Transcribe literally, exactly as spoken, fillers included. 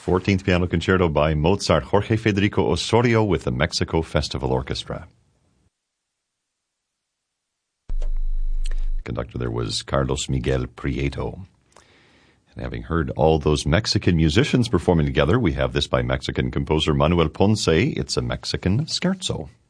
fourteenth Piano Concerto by Mozart, Jorge Federico Osorio with the Mexico Festival Orchestra. The conductor there was Carlos Miguel Prieto. And having heard all those Mexican musicians performing together, we have this by Mexican composer Manuel Ponce. It's a Mexican scherzo.